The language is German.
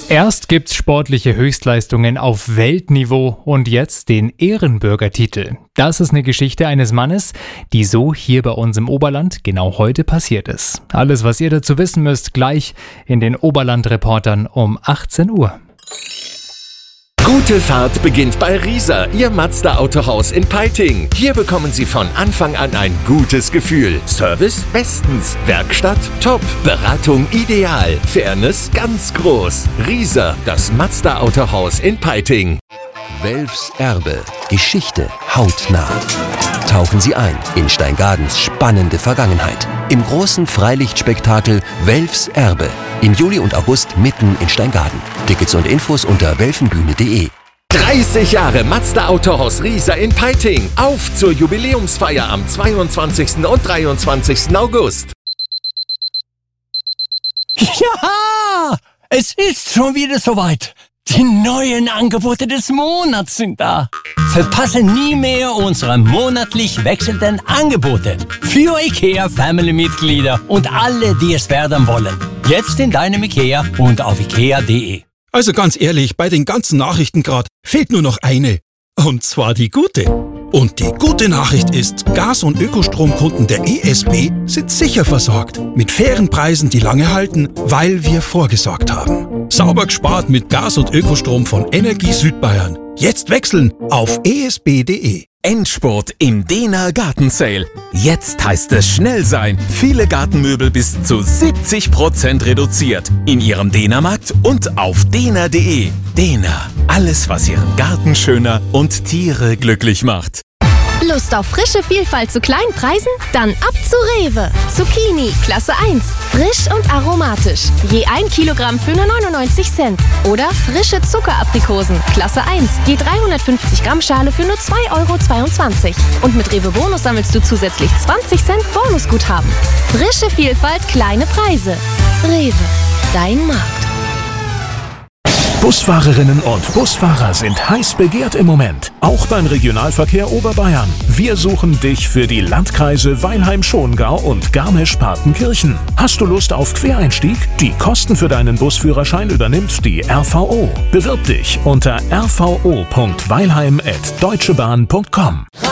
Erst gibt's sportliche Höchstleistungen auf Weltniveau und jetzt den Ehrenbürgertitel. Das ist eine Geschichte eines Mannes, die so hier bei uns im Oberland genau heute passiert ist. Alles, was ihr dazu wissen müsst, gleich in den Oberland-Reportern um 18 Uhr. Gute Fahrt beginnt bei Rieser, Ihr Mazda-Autohaus in Peiting. Hier bekommen Sie von Anfang an ein gutes Gefühl. Service bestens, Werkstatt top, Beratung ideal, Fairness ganz groß. Rieser, das Mazda-Autohaus in Peiting. Welfs Erbe. Geschichte hautnah. Tauchen Sie ein in Steingadens spannende Vergangenheit. Im großen Freilichtspektakel Welfs Erbe. Im Juli und August mitten in Steingaden. Tickets und Infos unter welfenbühne.de. 30 Jahre Mazda Autohaus Rieser in Peiting. Auf zur Jubiläumsfeier am 22. und 23. August. Ja, es ist schon wieder soweit. Die neuen Angebote des Monats sind da. Verpasse nie mehr unsere monatlich wechselnden Angebote für IKEA-Family-Mitglieder und alle, die es werden wollen. Jetzt in deinem IKEA und auf ikea.de. Also ganz ehrlich, bei den ganzen Nachrichten gerade fehlt nur noch eine. Und zwar die gute. Und die gute Nachricht ist, Gas- und Ökostromkunden der ESB sind sicher versorgt. Mit fairen Preisen, die lange halten, weil wir vorgesorgt haben. Sauber gespart mit Gas- und Ökostrom von Energie Südbayern. Jetzt wechseln auf esb.de. Endspurt im Dehner Gartensale. Jetzt heißt es schnell sein. Viele Gartenmöbel bis zu 70% reduziert. In Ihrem Dehnermarkt und auf dehner.de. Dehner. Alles, was Ihren Garten schöner und Tiere glücklich macht. Lust auf frische Vielfalt zu kleinen Preisen? Dann ab zu Rewe. Zucchini, Klasse 1. Frisch und aromatisch. Je 1 Kilogramm für nur 99 Cent. Oder frische Zuckeraprikosen, Klasse 1. Je 350 Gramm Schale für nur 2,22 €. Und mit Rewe Bonus sammelst du zusätzlich 20 Cent Bonusguthaben. Frische Vielfalt, kleine Preise. Rewe. Dein Markt. Busfahrerinnen und Busfahrer sind heiß begehrt im Moment, auch beim Regionalverkehr Oberbayern. Wir suchen dich für die Landkreise Weilheim-Schongau und Garmisch-Partenkirchen. Hast du Lust auf Quereinstieg? Die Kosten für deinen Busführerschein übernimmt die RVO. Bewirb dich unter rvo.weilheim@deutschebahn.com.